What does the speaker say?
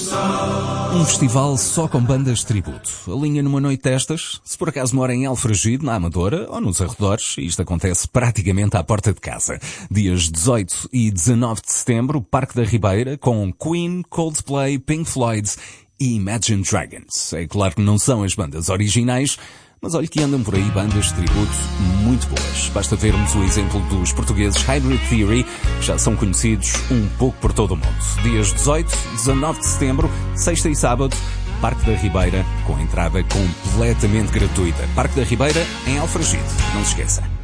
Um festival só com bandas de tributo. Alinha numa noite destas, se por acaso mora em Alfragide, na Amadora, ou nos arredores, e isto acontece praticamente à porta de casa. Dias 18 e 19 de setembro, Parque da Ribeira, com Queen, Coldplay, Pink Floyd e Imagine Dragons. É claro que não são as bandas originais, mas olha que andam por aí bandas de tributo muito boas. Basta vermos o exemplo dos portugueses Hybrid Theory, que já são conhecidos um pouco por todo o mundo. Dias 18, 19 de setembro, sexta e sábado, Parque da Ribeira, com entrada completamente gratuita. Parque da Ribeira, em Alfragide. Não se esqueça.